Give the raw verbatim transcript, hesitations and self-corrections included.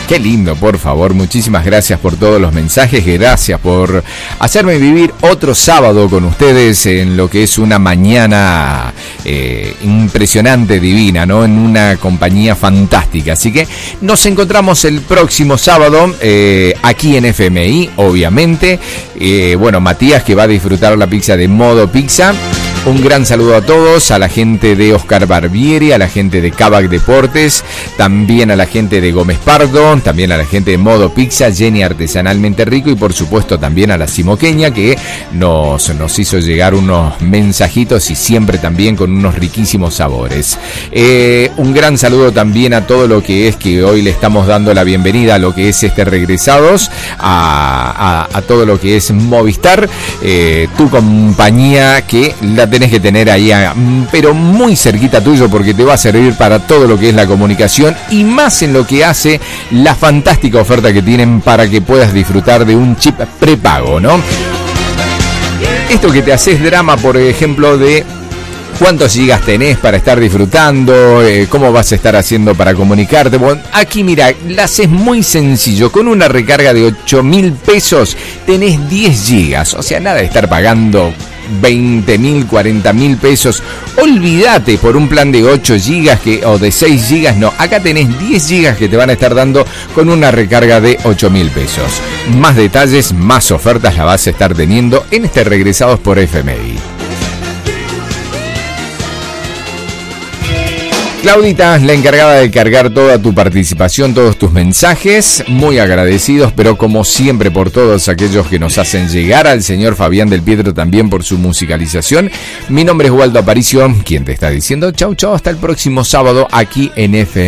Qué lindo, por favor. Muchísimas gracias por todos los mensajes. Gracias por hacerme vivir otro sábado con ustedes en lo que es una mañana eh, impresionante, divina, ¿no? En una compañía fantástica. Así que nos encontramos el próximo sábado eh, aquí en F M I, obviamente. Eh, bueno, Matías, que va a disfrutar la pizza de Modo Pizza. Un gran saludo a todos, a la gente de Oscar Barbieri, a la gente de Kavak Deportes, también a la gente de Gómez Pardo, también a la gente de Modo Pizza, Jenny Artesanalmente Rico y por supuesto también a la Simoqueña que nos, nos hizo llegar unos mensajitos y siempre también con unos riquísimos sabores. Eh, un gran saludo también a todo lo que es que hoy le estamos dando la bienvenida a lo que es este Regresados, a, a, a todo lo que es Movistar, eh, tu compañía que la tenés que tener ahí, pero muy cerquita tuyo porque te va a servir para todo lo que es la comunicación y más en lo que hace la fantástica oferta que tienen para que puedas disfrutar de un chip prepago, ¿no? Esto que te haces drama, por ejemplo, de cuántos gigas tenés para estar disfrutando, eh, cómo vas a estar haciendo para comunicarte. Bueno, aquí mira, la haces muy sencillo, con una recarga de ocho mil pesos tenés diez gigas, o sea, nada de estar pagando veinte mil, cuarenta mil pesos. Olvídate por un plan de ocho gigas que, o de seis gigas, no. Acá tenés diez gigas que te van a estar dando con una recarga de ocho mil pesos. Más detalles, más ofertas la vas a estar teniendo en este Regresados por F M I. Claudita, la encargada de cargar toda tu participación, todos tus mensajes, muy agradecidos, pero como siempre por todos aquellos que nos hacen llegar, al señor Fabián del Pietro también por su musicalización. Mi nombre es Waldo Aparicio, quien te está diciendo chau chau, hasta el próximo sábado aquí en F M.